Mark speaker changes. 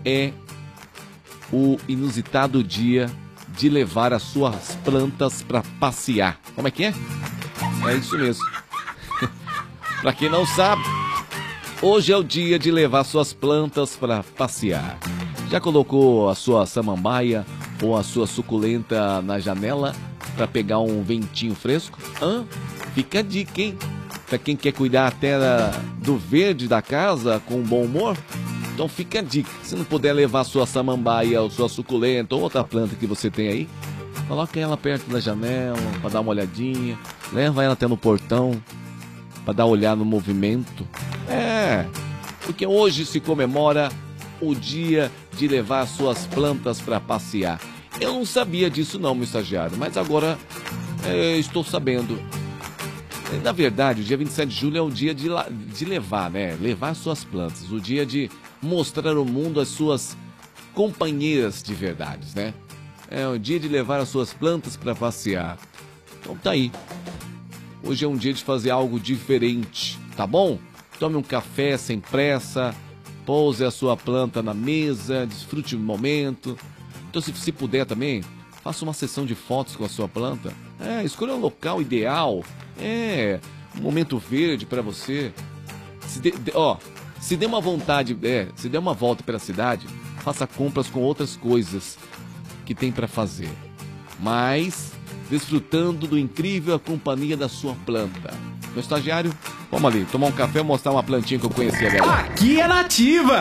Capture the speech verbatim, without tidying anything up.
Speaker 1: é o inusitado dia de levar as suas plantas para passear. Como é que é? É isso mesmo. Para quem não sabe, hoje é o dia de levar suas plantas para passear. Já colocou a sua samambaia ou a sua suculenta na janela para pegar um ventinho fresco? Hã? Fica a dica, hein? Para quem quer cuidar até do verde da casa com bom humor, então fica a dica. Se não puder levar a sua samambaia ou sua suculenta ou outra planta que você tem aí, coloca ela perto da janela para dar uma olhadinha. Leva ela até no portão para dar uma olhada no movimento. É, porque hoje se comemora o dia de levar suas plantas para passear. Eu não sabia disso não, meu estagiário, mas agora é, estou sabendo. Na verdade, o dia vinte e sete de julho é o dia de, de levar, né? Levar suas plantas, o dia de mostrar ao mundo as suas companheiras de verdades, né? É o dia de levar as suas plantas para passear. Então tá aí. Hoje é um dia de fazer algo diferente, tá bom? Tome um café sem pressa, pouse a sua planta na mesa, desfrute o momento. Então, se, se puder também, faça uma sessão de fotos com a sua planta. É, escolha um local ideal. É, um momento verde para você. Se dê, de, ó, se dê uma vontade, é, se der uma volta pela cidade, faça compras com outras coisas que tem para fazer. Mas desfrutando do incrível a companhia da sua planta. Meu estagiário, vamos ali, tomar um café e mostrar uma plantinha que eu conhecia dela.
Speaker 2: Aqui é Nativa!